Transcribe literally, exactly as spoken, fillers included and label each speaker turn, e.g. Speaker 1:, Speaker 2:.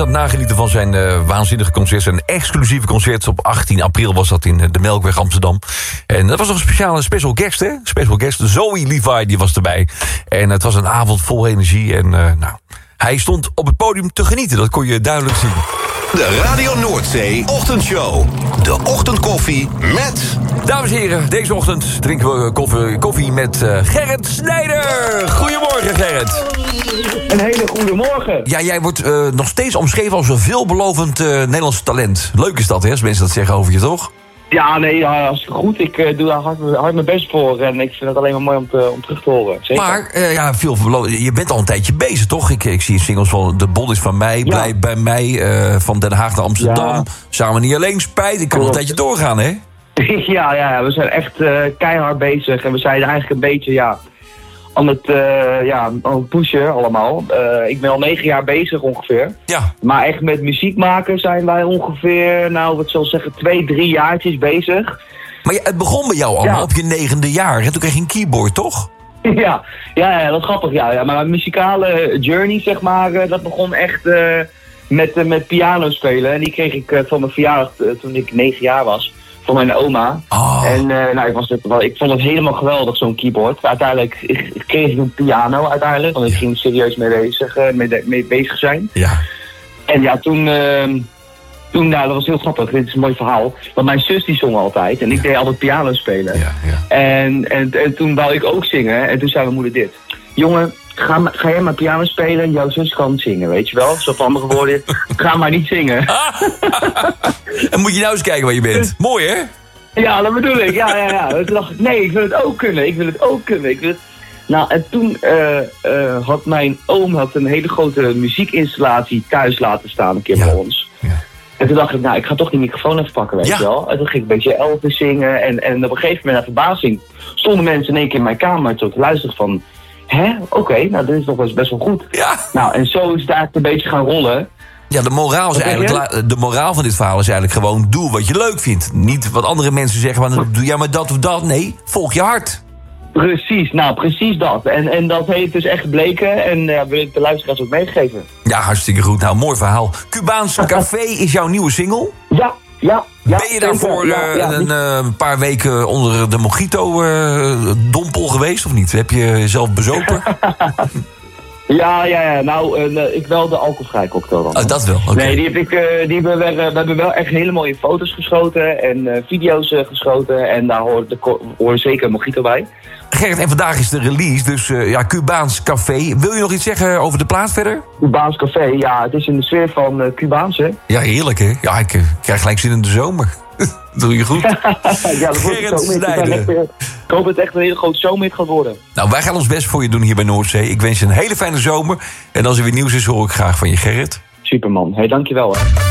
Speaker 1: Nagenieten van zijn uh, waanzinnige concert. Zijn exclusieve concert. Op achttien april was dat in uh, de Melkweg Amsterdam. En dat was nog een speciale special guest, hè? Special guest. Zoe Levi, die was erbij. En het was een avond vol energie. En uh, nou, hij stond op het podium te genieten. Dat kon je duidelijk zien.
Speaker 2: De Radio Noordzee Ochtendshow. De ochtendkoffie met...
Speaker 1: Dames en heren, deze ochtend drinken we koffie, koffie met uh, Gerrit Snijder. Goedemorgen, Gerrit.
Speaker 3: Een hele goede morgen.
Speaker 1: Ja, jij wordt uh, nog steeds omschreven als een veelbelovend uh, Nederlands talent. Leuk is dat, hè, als mensen dat zeggen over je, toch?
Speaker 3: Ja, nee, ja, hartstikke goed. Ik uh, doe daar hard, hard mijn best voor. En ik vind het alleen maar mooi om, te, om terug te horen. Zeker.
Speaker 1: Maar, uh, ja, veel belovend. Je bent al een tijdje bezig, toch? Ik, ik zie singles van De Bond is van mij, ja. Blijf bij mij, uh, van Den Haag naar Amsterdam. Ja. Samen niet alleen, spijt. Ik kan nog een tijdje doorgaan, hè?
Speaker 3: ja, ja, we zijn echt uh, keihard bezig. En we zijn eigenlijk een beetje, ja... aan het, uh, ja, aan het pushen allemaal. Uh, ik ben al negen jaar bezig ongeveer.
Speaker 1: Ja.
Speaker 3: Maar echt met muziek maken zijn wij ongeveer, nou wat zal ik zeggen, twee, drie jaartjes bezig.
Speaker 1: Maar ja, het begon bij jou allemaal ja. op je negende jaar. En toen kreeg je een keyboard, toch?
Speaker 3: ja, ja, ja, dat is grappig. Ja, ja. Maar mijn muzikale journey, zeg maar, uh, dat begon echt uh, met, uh, met piano spelen. En die kreeg ik uh, van mijn verjaardag uh, toen ik negen jaar was. Van mijn oma.
Speaker 1: Oh.
Speaker 3: En uh, nou, ik, was het, ik vond het helemaal geweldig, zo'n keyboard. Uiteindelijk ik, kreeg ik een piano uiteindelijk. Want ik ging serieus mee bezig, uh, mee, mee bezig zijn.
Speaker 1: Ja.
Speaker 3: En ja, toen... Uh, toen nou, dat was heel grappig. Dit is een mooi verhaal. Want mijn zus die zong altijd. En ik ja. deed altijd piano spelen.
Speaker 1: Ja, ja.
Speaker 3: En, en, en toen wou ik ook zingen. En toen zei mijn moeder dit. Jongen, ga, ga jij maar piano spelen. Jouw zus kan zingen, weet je wel. Zo van andere woorden. Ga maar niet zingen.
Speaker 1: En moet je nou eens kijken waar je bent. Mooi, hè?
Speaker 3: Ja, dat bedoel ik. Ja, ja, ja. Toen dacht ik, nee, ik wil het ook kunnen. Ik wil het ook kunnen. Ik wil het... Nou, en toen uh, uh, had mijn oom had een hele grote muziekinstallatie thuis laten staan. Een keer ja. bij ons. Ja. En toen dacht ik, nou, ik ga toch die microfoon even pakken, weet ja. je wel. En toen ging ik een beetje Elvis zingen. En, en op een gegeven moment, naar verbazing, stonden mensen in één keer in mijn kamer te luisteren van... Hè? Oké, okay, nou, dit is nog best, best wel goed.
Speaker 1: Ja.
Speaker 3: Nou, en zo is het eigenlijk een beetje gaan rollen.
Speaker 1: Ja, de moraal, is eigenlijk, de moraal van dit verhaal is eigenlijk gewoon... doe wat je leuk vindt. Niet wat andere mensen zeggen, van, doe jij maar dat of dat. Nee, volg je hart.
Speaker 3: Precies, nou precies dat. En, en dat heeft dus echt gebleken en uh, wil ik de luisteraars ook meegeven.
Speaker 1: Ja, hartstikke goed. Nou, mooi verhaal. Cubaans Café is jouw nieuwe single?
Speaker 3: Ja, ja. ja
Speaker 1: ben je daarvoor ja, ja, een uh, paar weken onder de mojito-dompel uh, geweest of niet? Heb je zelf bezopen?
Speaker 3: Ja, ja, ja. Nou, uh, ik wel de alcoholvrij cocktail dan.
Speaker 1: Oh, dat wel, okay.
Speaker 3: Nee, die heb ik, uh, die hebben we, we hebben wel echt hele mooie foto's geschoten en uh, video's uh, geschoten. En daar hoort, de, hoort zeker een mojito bij.
Speaker 1: Gerrit, en vandaag is de release, dus uh, ja, Cubaans Café. Wil je nog iets zeggen over de plaat verder?
Speaker 3: Cubaans Café, ja, het is in de sfeer van uh, Cubaans, hè?
Speaker 1: Ja, heerlijk, hè? Ja, ik uh, krijg gelijk zin in de zomer. Dat doe je goed.
Speaker 3: Ja, dat
Speaker 1: Gerrit Snijder.
Speaker 3: Ik hoop dat het echt een hele grote zomerhit gaat worden.
Speaker 1: Nou, wij gaan ons best voor je doen hier bij Noordzee. Ik wens je een hele fijne zomer. En als er weer nieuws is, hoor ik graag van je, Gerrit.
Speaker 3: Superman. Hé, hey, dankjewel, hè.